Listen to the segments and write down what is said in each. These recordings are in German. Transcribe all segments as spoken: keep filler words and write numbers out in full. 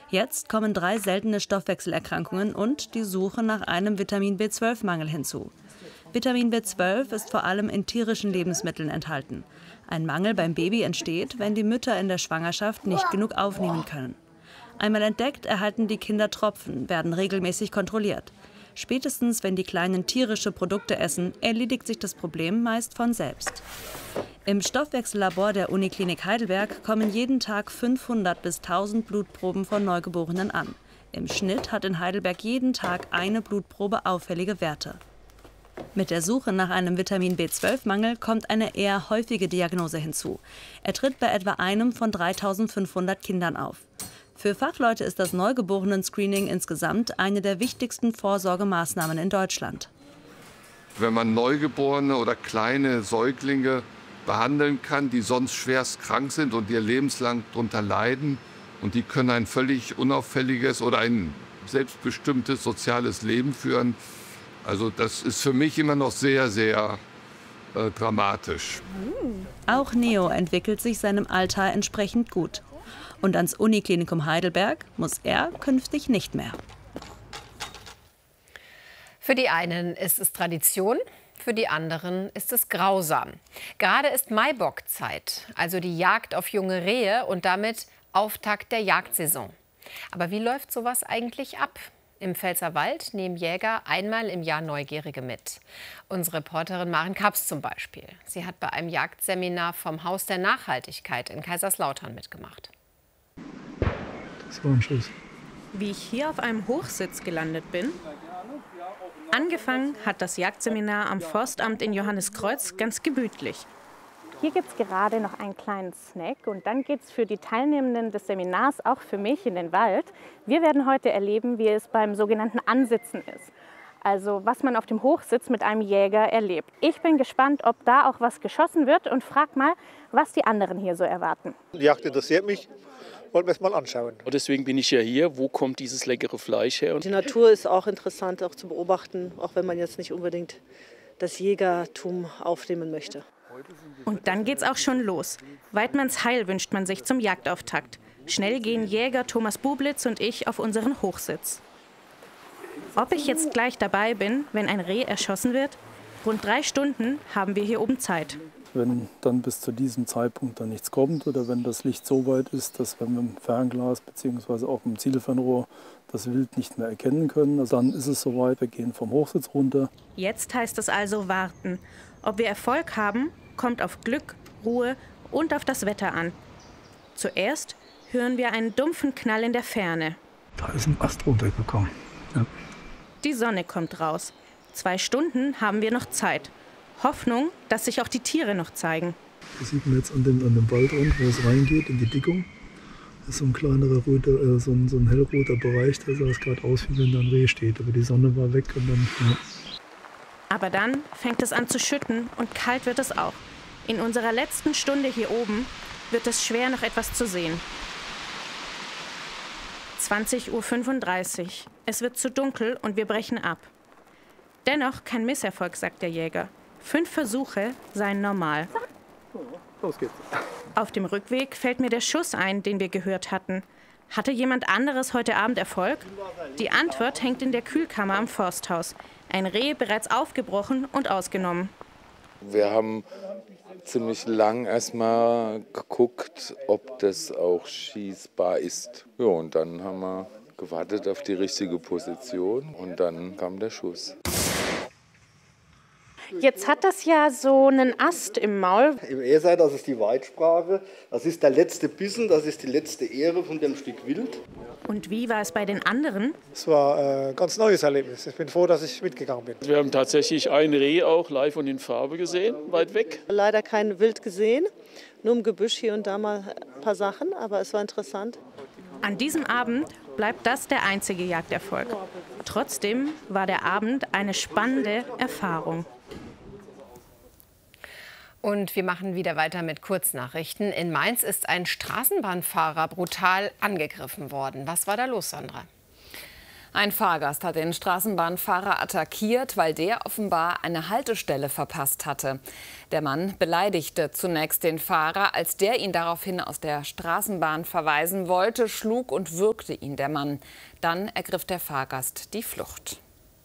Jetzt kommen drei seltene Stoffwechselerkrankungen und die Suche nach einem Vitamin B zwölf Mangel hinzu. Vitamin B zwölf ist vor allem in tierischen Lebensmitteln enthalten. Ein Mangel beim Baby entsteht, wenn die Mütter in der Schwangerschaft nicht genug aufnehmen können. Einmal entdeckt, erhalten die Kinder Tropfen, werden regelmäßig kontrolliert. Spätestens, wenn die Kleinen tierische Produkte essen, erledigt sich das Problem meist von selbst. Im Stoffwechsellabor der Uniklinik Heidelberg kommen jeden Tag fünfhundert bis tausend Blutproben von Neugeborenen an. Im Schnitt hat in Heidelberg jeden Tag eine Blutprobe auffällige Werte. Mit der Suche nach einem Vitamin B zwölf Mangel kommt eine eher häufige Diagnose hinzu. Er tritt bei etwa einem von dreitausendfünfhundert Kindern auf. Für Fachleute ist das Neugeborenen-Screening insgesamt eine der wichtigsten Vorsorgemaßnahmen in Deutschland. Wenn man Neugeborene oder kleine Säuglinge behandeln kann, die sonst schwerst krank sind und ihr lebenslang darunter leiden, und die können ein völlig unauffälliges oder ein selbstbestimmtes soziales Leben führen, also das ist für mich immer noch sehr, sehr äh, dramatisch. Auch Neo entwickelt sich seinem Alter entsprechend gut. Und ans Uniklinikum Heidelberg muss er künftig nicht mehr. Für die einen ist es Tradition, für die anderen ist es grausam. Gerade ist Maibockzeit, also die Jagd auf junge Rehe und damit Auftakt der Jagdsaison. Aber wie läuft sowas eigentlich ab? Im Pfälzerwald nehmen Jäger einmal im Jahr Neugierige mit. Unsere Reporterin Maren Kaps zum Beispiel. Sie hat bei einem Jagdseminar vom Haus der Nachhaltigkeit in Kaiserslautern mitgemacht. Das war ein Schuss. Wie ich hier auf einem Hochsitz gelandet bin? Angefangen hat das Jagdseminar am Forstamt in Johanniskreuz ganz gemütlich. Hier gibt es gerade noch einen kleinen Snack und dann geht es für die Teilnehmenden des Seminars, auch für mich, in den Wald. Wir werden heute erleben, wie es beim sogenannten Ansitzen ist. Also was man auf dem Hochsitz mit einem Jäger erlebt. Ich bin gespannt, ob da auch was geschossen wird und frag mal, was die anderen hier so erwarten. Die Jagd interessiert mich, wollen wir es mal anschauen. Und deswegen bin ich ja hier. Wo kommt dieses leckere Fleisch her? Die Natur ist auch interessant, auch zu beobachten, auch wenn man jetzt nicht unbedingt das Jägertum aufnehmen möchte. Und dann geht's auch schon los. Weidmanns Heil wünscht man sich zum Jagdauftakt. Schnell gehen Jäger Thomas Bublitz und ich auf unseren Hochsitz. Ob ich jetzt gleich dabei bin, wenn ein Reh erschossen wird? Rund drei Stunden haben wir hier oben Zeit. Wenn dann bis zu diesem Zeitpunkt dann nichts kommt oder wenn das Licht so weit ist, dass wir mit dem Fernglas bzw. auch mit dem Zielfernrohr das Wild nicht mehr erkennen können, dann ist es soweit, wir gehen vom Hochsitz runter. Jetzt heißt es also warten. Ob wir Erfolg haben, kommt auf Glück, Ruhe und auf das Wetter an. Zuerst hören wir einen dumpfen Knall in der Ferne. Da ist ein Ast runtergekommen. Ja. Die Sonne kommt raus. Zwei Stunden haben wir noch Zeit. Hoffnung, dass sich auch die Tiere noch zeigen. Das sieht man jetzt an dem, an dem Waldrand, wo es reingeht, in die Dickung. Das ist so ein kleinerer, roter, äh, so, ein, so ein hellroter Bereich, da sah es gerade aus, wie wenn da ein Reh steht. Aber die Sonne war weg und dann... Ja. Aber dann fängt es an zu schütten und kalt wird es auch. In unserer letzten Stunde hier oben wird es schwer, noch etwas zu sehen. zwanzig Uhr fünfunddreißig. Es wird zu dunkel und wir brechen ab. Dennoch kein Misserfolg, sagt der Jäger. Fünf Versuche seien normal. Los geht's. Auf dem Rückweg fällt mir der Schuss ein, den wir gehört hatten. Hatte jemand anderes heute Abend Erfolg? Die Antwort hängt in der Kühlkammer am Forsthaus. Ein Reh bereits aufgebrochen und ausgenommen. Wir haben ziemlich lang erstmal geguckt, ob das auch schießbar ist. Ja, und dann haben wir gewartet auf die richtige Position und dann kam der Schuss. Jetzt hat das ja so einen Ast im Maul. Im Ehrsein, das ist die Weitsprache. Das ist der letzte Bissen, das ist die letzte Ehre von dem Stück Wild. Und wie war es bei den anderen? Es war ein ganz neues Erlebnis. Ich bin froh, dass ich mitgegangen bin. Wir haben tatsächlich ein Reh auch live und in Farbe gesehen, weit weg. Leider kein Wild gesehen, nur im Gebüsch hier und da mal ein paar Sachen, aber es war interessant. An diesem Abend bleibt das der einzige Jagderfolg. Trotzdem war der Abend eine spannende Erfahrung. Und wir machen wieder weiter mit Kurznachrichten. In Mainz ist ein Straßenbahnfahrer brutal angegriffen worden. Was war da los, Sandra? Ein Fahrgast hat den Straßenbahnfahrer attackiert, weil der offenbar eine Haltestelle verpasst hatte. Der Mann beleidigte zunächst den Fahrer. Als der ihn daraufhin aus der Straßenbahn verweisen wollte, schlug und würgte ihn der Mann. Dann ergriff der Fahrgast die Flucht.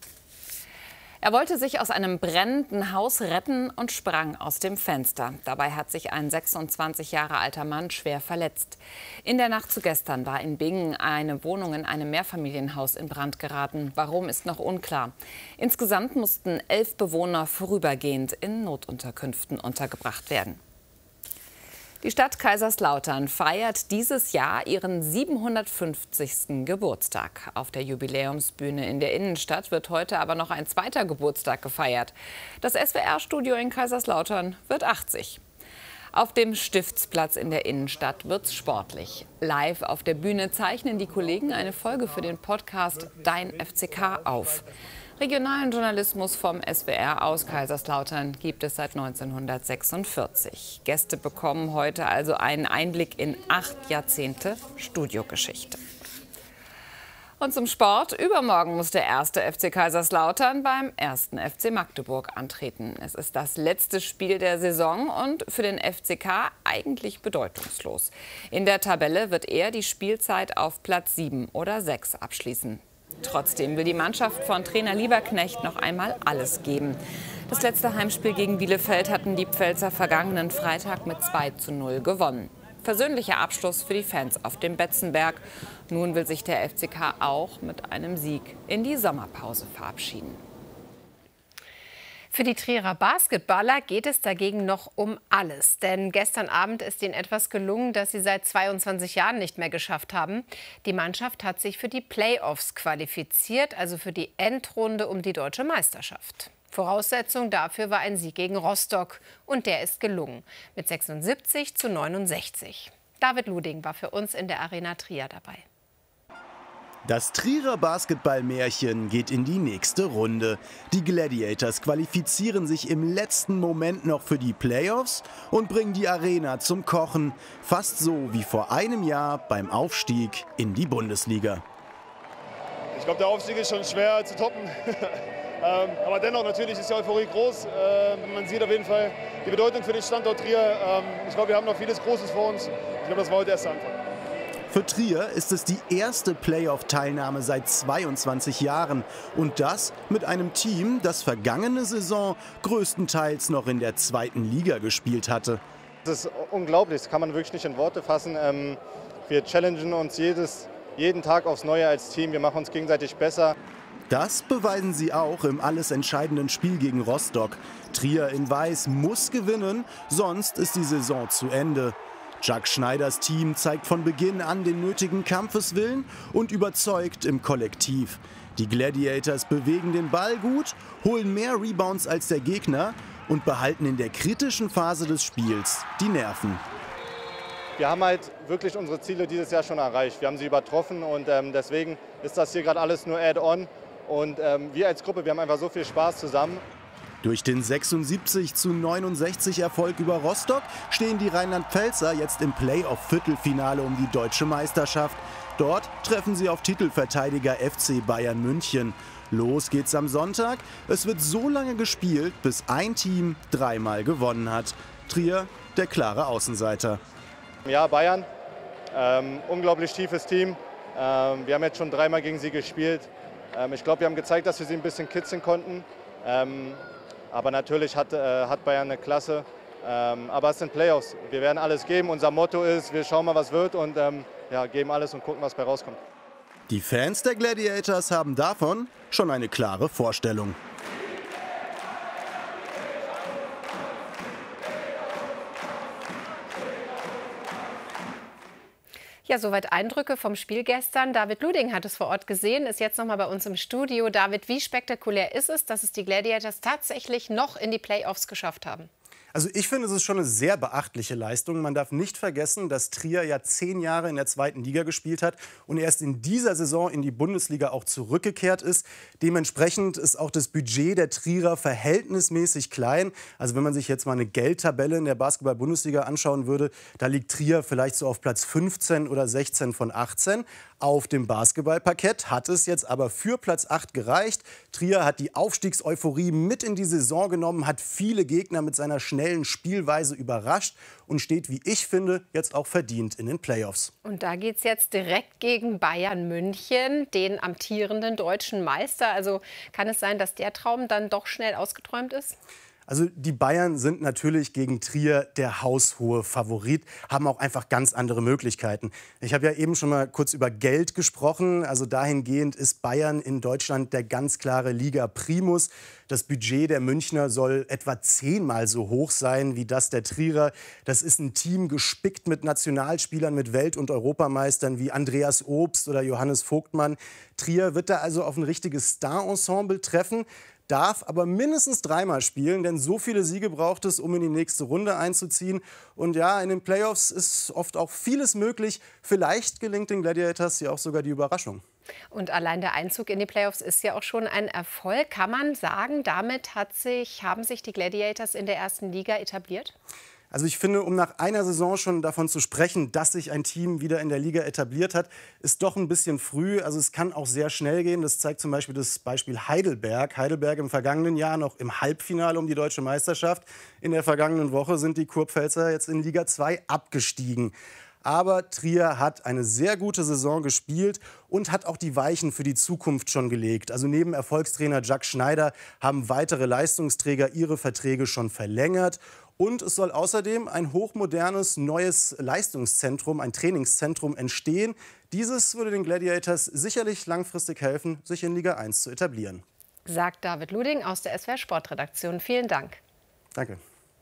Er wollte sich aus einem brennenden Haus retten und sprang aus dem Fenster. Dabei hat sich ein sechsundzwanzig Jahre alter Mann schwer verletzt. In der Nacht zu gestern war in Bingen eine Wohnung in einem Mehrfamilienhaus in Brand geraten. Warum, ist noch unklar. Insgesamt mussten elf Bewohner vorübergehend in Notunterkünften untergebracht werden. Die Stadt Kaiserslautern feiert dieses Jahr ihren siebenhundertfünfzigsten Geburtstag. Auf der Jubiläumsbühne in der Innenstadt wird heute aber noch ein zweiter Geburtstag gefeiert. Das S W R-Studio in Kaiserslautern wird achtzig. Auf dem Stiftsplatz in der Innenstadt wird's sportlich. Live auf der Bühne zeichnen die Kollegen eine Folge für den Podcast Dein F C K auf. Regionalen Journalismus vom S W R aus Kaiserslautern gibt es seit neunzehnhundertsechsundvierzig. Gäste bekommen heute also einen Einblick in acht Jahrzehnte Studiogeschichte. Und zum Sport. Übermorgen muss der erste F C Kaiserslautern beim ersten F C Magdeburg antreten. Es ist das letzte Spiel der Saison und für den F C K eigentlich bedeutungslos. In der Tabelle wird er die Spielzeit auf Platz sieben oder sechs abschließen. Trotzdem will die Mannschaft von Trainer Lieberknecht noch einmal alles geben. Das letzte Heimspiel gegen Bielefeld hatten die Pfälzer vergangenen Freitag mit zwei zu null gewonnen. Versöhnlicher Abschluss für die Fans auf dem Betzenberg. Nun will sich der F C K auch mit einem Sieg in die Sommerpause verabschieden. Für die Trierer Basketballer geht es dagegen noch um alles. Denn gestern Abend ist ihnen etwas gelungen, das sie seit zweiundzwanzig Jahren nicht mehr geschafft haben. Die Mannschaft hat sich für die Playoffs qualifiziert, also für die Endrunde um die deutsche Meisterschaft. Voraussetzung dafür war ein Sieg gegen Rostock. Und der ist gelungen. Mit sechsundsiebzig zu neunundsechzig. David Luding war für uns in der Arena Trier dabei. Das Trierer Basketballmärchen geht in die nächste Runde. Die Gladiators qualifizieren sich im letzten Moment noch für die Playoffs und bringen die Arena zum Kochen. Fast so wie vor einem Jahr beim Aufstieg in die Bundesliga. Ich glaube, der Aufstieg ist schon schwer zu toppen. ähm, aber dennoch, natürlich ist die Euphorie groß. Ähm, man sieht auf jeden Fall die Bedeutung für den Standort Trier. Ähm, ich glaube, wir haben noch vieles Großes vor uns. Ich glaube, das war heute der erste Anfang. Für Trier ist es die erste Playoff-Teilnahme seit zweiundzwanzig Jahren. Und das mit einem Team, das vergangene Saison größtenteils noch in der zweiten Liga gespielt hatte. Das ist unglaublich, das kann man wirklich nicht in Worte fassen. Ähm, wir challengen uns jedes, jeden Tag aufs Neue als Team, wir machen uns gegenseitig besser. Das beweisen sie auch im alles entscheidenden Spiel gegen Rostock. Trier in Weiß muss gewinnen, sonst ist die Saison zu Ende. Jack Schneiders Team zeigt von Beginn an den nötigen Kampfeswillen und überzeugt im Kollektiv. Die Gladiators bewegen den Ball gut, holen mehr Rebounds als der Gegner und behalten in der kritischen Phase des Spiels die Nerven. Wir haben halt wirklich unsere Ziele dieses Jahr schon erreicht. Wir haben sie übertroffen und ähm, deswegen ist das hier gerade alles nur Add-on. Und ähm, wir als Gruppe, wir haben einfach so viel Spaß zusammen. Durch den sechsundsiebzig zu neunundsechzig Erfolg über Rostock stehen die Rheinland-Pfälzer jetzt im Play-off-Viertelfinale um die deutsche Meisterschaft. Dort treffen sie auf Titelverteidiger F C Bayern München. Los geht's am Sonntag. Es wird so lange gespielt, bis ein Team dreimal gewonnen hat. Trier, der klare Außenseiter. Ja, Bayern, ähm, unglaublich tiefes Team. Ähm, wir haben jetzt schon dreimal gegen sie gespielt. Ähm, ich glaube, wir haben gezeigt, dass wir sie ein bisschen kitzeln konnten. Ähm, Aber natürlich hat, äh, hat Bayern eine Klasse. Ähm, aber es sind Playoffs. Wir werden alles geben. Unser Motto ist, wir schauen mal, was wird und ähm, ja, geben alles und gucken, was bei rauskommt. Die Fans der Gladiators haben davon schon eine klare Vorstellung. Ja, soweit Eindrücke vom Spiel gestern. David Luding hat es vor Ort gesehen, ist jetzt noch mal bei uns im Studio. David, wie spektakulär ist es, dass es die Gladiators tatsächlich noch in die Playoffs geschafft haben? Also ich finde, es ist schon eine sehr beachtliche Leistung. Man darf nicht vergessen, dass Trier ja zehn Jahre in der zweiten Liga gespielt hat und erst in dieser Saison in die Bundesliga auch zurückgekehrt ist. Dementsprechend ist auch das Budget der Trierer verhältnismäßig klein. Also wenn man sich jetzt mal eine Geldtabelle in der Basketball-Bundesliga anschauen würde, da liegt Trier vielleicht so auf Platz fünfzehn oder sechzehn von achtzehn. Auf dem Basketballparkett hat es jetzt aber für Platz acht gereicht. Trier hat die Aufstiegseuphorie mit in die Saison genommen, hat viele Gegner mit seiner schnellen Spielweise überrascht und steht, wie ich finde, jetzt auch verdient in den Playoffs. Und da geht es jetzt direkt gegen Bayern München, den amtierenden deutschen Meister. Also kann es sein, dass der Traum dann doch schnell ausgeträumt ist? Also die Bayern sind natürlich gegen Trier der haushohe Favorit, haben auch einfach ganz andere Möglichkeiten. Ich habe ja eben schon mal kurz über Geld gesprochen. Also dahingehend ist Bayern in Deutschland der ganz klare Liga-Primus. Das Budget der Münchner soll etwa zehnmal so hoch sein wie das der Trierer. Das ist ein Team gespickt mit Nationalspielern, mit Welt- und Europameistern wie Andreas Obst oder Johannes Vogtmann. Trier wird da also auf ein richtiges Star-Ensemble treffen, darf aber mindestens dreimal spielen, denn so viele Siege braucht es, um in die nächste Runde einzuziehen. Und ja, in den Playoffs ist oft auch vieles möglich. Vielleicht gelingt den Gladiators ja auch sogar die Überraschung. Und allein der Einzug in die Playoffs ist ja auch schon ein Erfolg. Kann man sagen, damit hat sich, haben sich die Gladiators in der ersten Liga etabliert? Also ich finde, um nach einer Saison schon davon zu sprechen, dass sich ein Team wieder in der Liga etabliert hat, ist doch ein bisschen früh. Also es kann auch sehr schnell gehen. Das zeigt zum Beispiel das Beispiel Heidelberg. Heidelberg im vergangenen Jahr noch im Halbfinale um die deutsche Meisterschaft. In der vergangenen Woche sind die Kurpfälzer jetzt in Liga zwei abgestiegen. Aber Trier hat eine sehr gute Saison gespielt und hat auch die Weichen für die Zukunft schon gelegt. Also neben Erfolgstrainer Jack Schneider haben weitere Leistungsträger ihre Verträge schon verlängert. Und es soll außerdem ein hochmodernes neues Leistungszentrum, ein Trainingszentrum entstehen. Dieses würde den Gladiators sicherlich langfristig helfen, sich in Liga eins zu etablieren. Sagt David Luding aus der S W R Sportredaktion. Vielen Dank. Danke.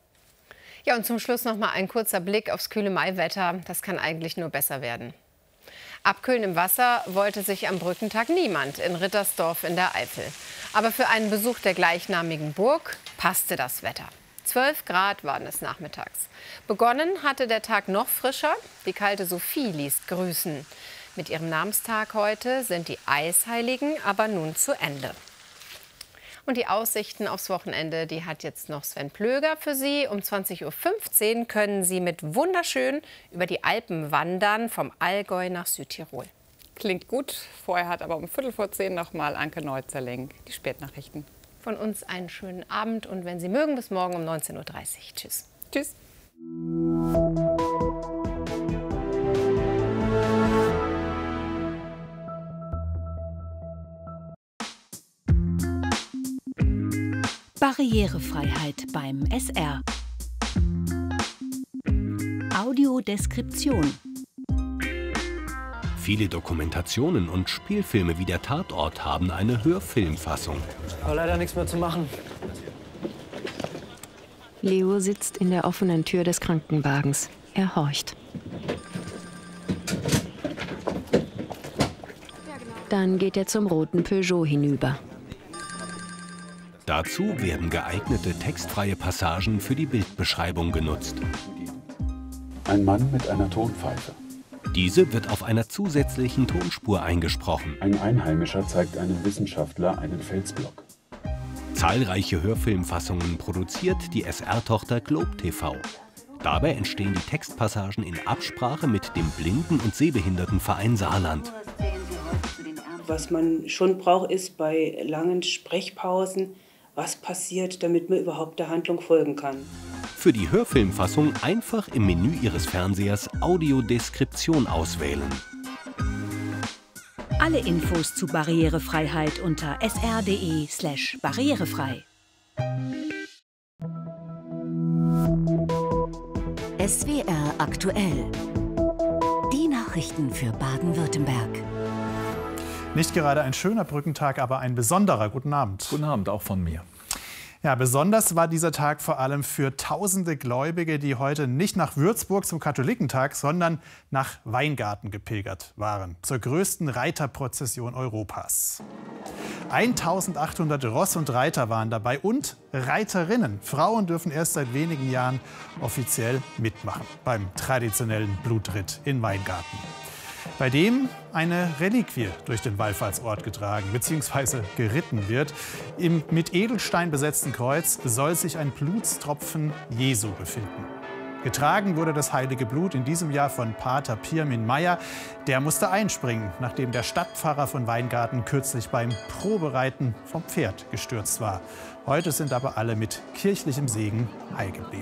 Ja, und zum Schluss noch mal ein kurzer Blick aufs kühle Maiwetter. Das kann eigentlich nur besser werden. Abkühlen im Wasser wollte sich am Brückentag niemand in Rittersdorf in der Eifel. Aber für einen Besuch der gleichnamigen Burg passte das Wetter. zwölf Grad waren es nachmittags. Begonnen hatte der Tag noch frischer. Die kalte Sophie ließ grüßen. Mit ihrem Namenstag heute sind die Eisheiligen aber nun zu Ende. Und die Aussichten aufs Wochenende, die hat jetzt noch Sven Plöger für Sie. Um zwanzig Uhr fünfzehn können Sie mit wunderschön über die Alpen wandern, vom Allgäu nach Südtirol. Klingt gut. Vorher hat aber um Viertel vor zehn noch mal Anke Neuzerling die Spätnachrichten. Von uns einen schönen Abend und wenn Sie mögen, bis morgen um neunzehn Uhr dreißig. Tschüss. Tschüss. Barrierefreiheit beim S R. Audiodeskription. Viele Dokumentationen und Spielfilme wie der Tatort haben eine Hörfilmfassung. Aber leider nichts mehr zu machen. Leo sitzt in der offenen Tür des Krankenwagens. Er horcht. Dann geht er zum roten Peugeot hinüber. Dazu werden geeignete textfreie Passagen für die Bildbeschreibung genutzt. Ein Mann mit einer Tonpfeife. Diese wird auf einer zusätzlichen Tonspur eingesprochen. Ein Einheimischer zeigt einem Wissenschaftler einen Felsblock. Zahlreiche Hörfilmfassungen produziert die S R-Tochter Globe T V. Dabei entstehen die Textpassagen in Absprache mit dem Blinden- und Sehbehindertenverein Saarland. Was man schon braucht, ist bei langen Sprechpausen, was passiert, damit man überhaupt der Handlung folgen kann. Für die Hörfilmfassung einfach im Menü Ihres Fernsehers Audiodeskription auswählen. Alle Infos zu Barrierefreiheit unter s r punkt d e slash barrierefrei. S W R aktuell. Die Nachrichten für Baden-Württemberg. Nicht gerade ein schöner Brückentag, aber ein besonderer. Guten Abend. Guten Abend, auch von mir. Ja, besonders war dieser Tag vor allem für tausende Gläubige, die heute nicht nach Würzburg zum Katholikentag, sondern nach Weingarten gepilgert waren, zur größten Reiterprozession Europas. eintausendachthundert Ross- und Reiter waren dabei und Reiterinnen. Frauen dürfen erst seit wenigen Jahren offiziell mitmachen beim traditionellen Blutritt in Weingarten, bei dem eine Reliquie durch den Wallfahrtsort getragen bzw. geritten wird. Im mit Edelstein besetzten Kreuz soll sich ein Blutstropfen Jesu befinden. Getragen wurde das heilige Blut in diesem Jahr von Pater Pirmin Meyer. Der musste einspringen, nachdem der Stadtpfarrer von Weingarten kürzlich beim Probereiten vom Pferd gestürzt war. Heute sind aber alle mit kirchlichem Segen heil geblieben.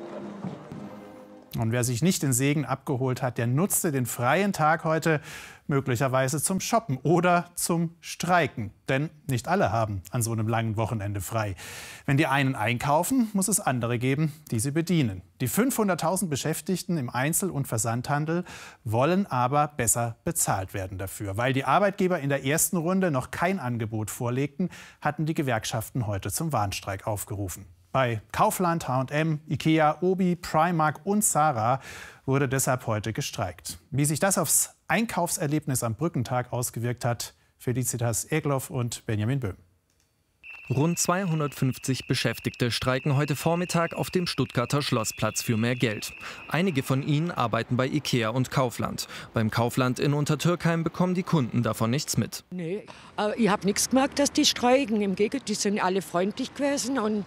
Und wer sich nicht den Segen abgeholt hat, der nutzte den freien Tag heute möglicherweise zum Shoppen oder zum Streiken. Denn nicht alle haben an so einem langen Wochenende frei. Wenn die einen einkaufen, muss es andere geben, die sie bedienen. Die fünfhunderttausend Beschäftigten im Einzel- und Versandhandel wollen aber besser bezahlt werden dafür. Weil die Arbeitgeber in der ersten Runde noch kein Angebot vorlegten, hatten die Gewerkschaften heute zum Warnstreik aufgerufen. Bei Kaufland, H und M, Ikea, Obi, Primark und Zara wurde deshalb heute gestreikt. Wie sich das aufs Einkaufserlebnis am Brückentag ausgewirkt hat, Felicitas Egloff und Benjamin Böhm. Rund zweihundertfünfzig Beschäftigte streiken heute Vormittag auf dem Stuttgarter Schlossplatz für mehr Geld. Einige von ihnen arbeiten bei Ikea und Kaufland. Beim Kaufland in Untertürkheim bekommen die Kunden davon nichts mit. Nee, aber ich habe nichts gemerkt, dass die streiken. Im Gegenteil, die sind alle freundlich gewesen und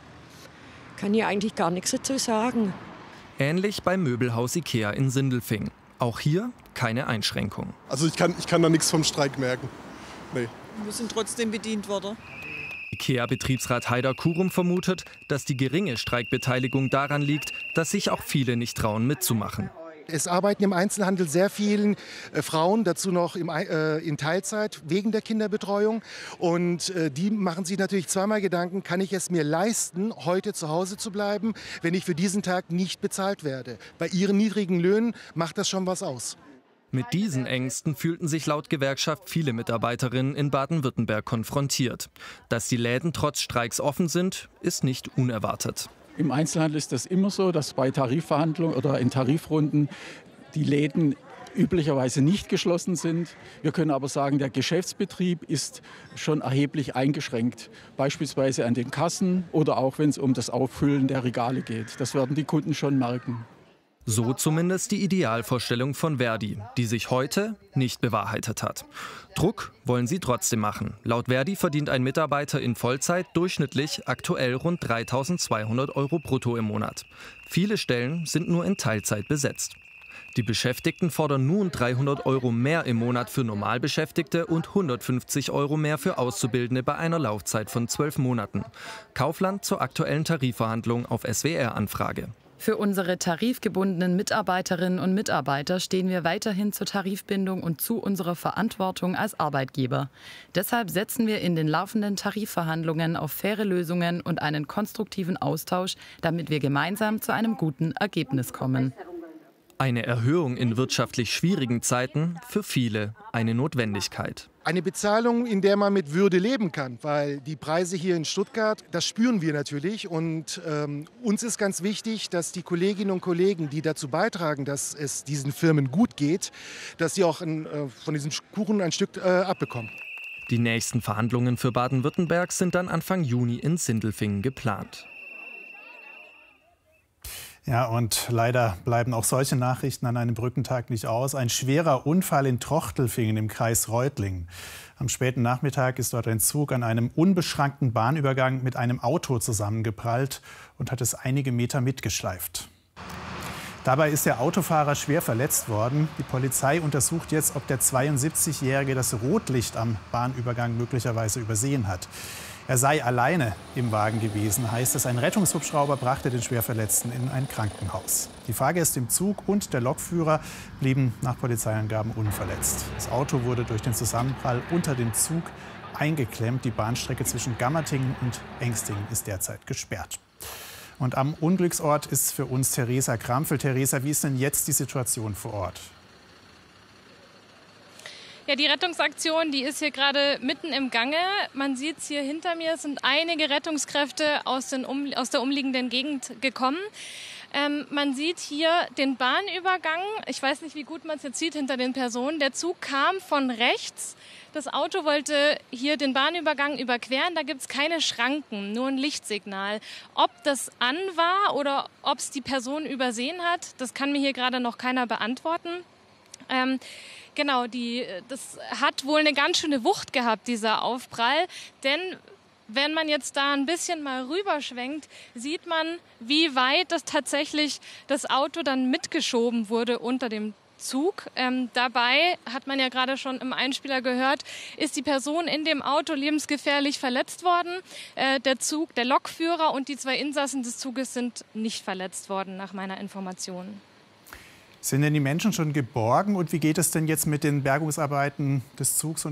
kann hier eigentlich gar nichts dazu sagen. Ähnlich beim Möbelhaus Ikea in Sindelfingen. Auch hier keine Einschränkung. Also ich kann, ich kann da nichts vom Streik merken. Nee. Wir sind trotzdem bedient worden. Ikea-Betriebsrat Haidar Kurum vermutet, dass die geringe Streikbeteiligung daran liegt, dass sich auch viele nicht trauen, mitzumachen. Es arbeiten im Einzelhandel sehr viele äh, Frauen, dazu noch im, äh, in Teilzeit wegen der Kinderbetreuung. Und äh, die machen sich natürlich zweimal Gedanken, kann ich es mir leisten, heute zu Hause zu bleiben, wenn ich für diesen Tag nicht bezahlt werde. Bei ihren niedrigen Löhnen macht das schon was aus. Mit diesen Ängsten fühlten sich laut Gewerkschaft viele Mitarbeiterinnen in Baden-Württemberg konfrontiert. Dass die Läden trotz Streiks offen sind, ist nicht unerwartet. Im Einzelhandel ist das immer so, dass bei Tarifverhandlungen oder in Tarifrunden die Läden üblicherweise nicht geschlossen sind. Wir können aber sagen, der Geschäftsbetrieb ist schon erheblich eingeschränkt. Beispielsweise an den Kassen oder auch wenn es um das Auffüllen der Regale geht. Das werden die Kunden schon merken. So zumindest die Idealvorstellung von Verdi, die sich heute nicht bewahrheitet hat. Druck wollen sie trotzdem machen. Laut Verdi verdient ein Mitarbeiter in Vollzeit durchschnittlich aktuell rund dreitausendzweihundert Euro brutto im Monat. Viele Stellen sind nur in Teilzeit besetzt. Die Beschäftigten fordern nun dreihundert Euro mehr im Monat für Normalbeschäftigte und hundertfünfzig Euro mehr für Auszubildende bei einer Laufzeit von zwölf Monaten. Kaufland zur aktuellen Tarifverhandlung auf S W R-Anfrage. Für unsere tarifgebundenen Mitarbeiterinnen und Mitarbeiter stehen wir weiterhin zur Tarifbindung und zu unserer Verantwortung als Arbeitgeber. Deshalb setzen wir in den laufenden Tarifverhandlungen auf faire Lösungen und einen konstruktiven Austausch, damit wir gemeinsam zu einem guten Ergebnis kommen. Eine Erhöhung in wirtschaftlich schwierigen Zeiten, für viele eine Notwendigkeit. Eine Bezahlung, in der man mit Würde leben kann, weil die Preise hier in Stuttgart, das spüren wir natürlich. Und ähm, uns ist ganz wichtig, dass die Kolleginnen und Kollegen, die dazu beitragen, dass es diesen Firmen gut geht, dass sie auch ein, äh, von diesem Kuchen ein Stück äh, abbekommen. Die nächsten Verhandlungen für Baden-Württemberg sind dann Anfang Juni in Sindelfingen geplant. Ja, und leider bleiben auch solche Nachrichten an einem Brückentag nicht aus. Ein schwerer Unfall in Trochtelfingen im Kreis Reutlingen. Am späten Nachmittag ist dort ein Zug an einem unbeschrankten Bahnübergang mit einem Auto zusammengeprallt und hat es einige Meter mitgeschleift. Dabei ist der Autofahrer schwer verletzt worden. Die Polizei untersucht jetzt, ob der zweiundsiebzigjährige das Rotlicht am Bahnübergang möglicherweise übersehen hat. Er sei alleine im Wagen gewesen, heißt es. Ein Rettungshubschrauber brachte den Schwerverletzten in ein Krankenhaus. Die Fahrgäste im Zug und der Lokführer blieben nach Polizeiangaben unverletzt. Das Auto wurde durch den Zusammenprall unter dem Zug eingeklemmt. Die Bahnstrecke zwischen Gammertingen und Engstingen ist derzeit gesperrt. Und am Unglücksort ist für uns Theresa Krampfel. Theresa, wie ist denn jetzt die Situation vor Ort? Ja, die Rettungsaktion, die ist hier gerade mitten im Gange. Man sieht es hier hinter mir, es sind einige Rettungskräfte aus, den um, aus der umliegenden Gegend gekommen. Ähm, man sieht hier den Bahnübergang. Ich weiß nicht, wie gut man es jetzt sieht hinter den Personen. Der Zug kam von rechts Das Auto wollte hier den Bahnübergang überqueren. Da gibt es keine Schranken, nur ein Lichtsignal. Ob das an war oder ob es die Person übersehen hat, das kann mir hier gerade noch keiner beantworten. Ähm, genau, die, das hat wohl eine ganz schöne Wucht gehabt, dieser Aufprall. Denn wenn man jetzt da ein bisschen mal rüberschwenkt, sieht man, wie weit das tatsächlich das Auto dann mitgeschoben wurde unter dem Zug. Ähm, dabei, hat man ja gerade schon im Einspieler gehört, ist die Person in dem Auto lebensgefährlich verletzt worden. Äh, der Zug, der Lokführer und die zwei Insassen des Zuges sind nicht verletzt worden, nach meiner Information. Sind denn die Menschen schon geborgen und wie geht es denn jetzt mit den Bergungsarbeiten des Zugs und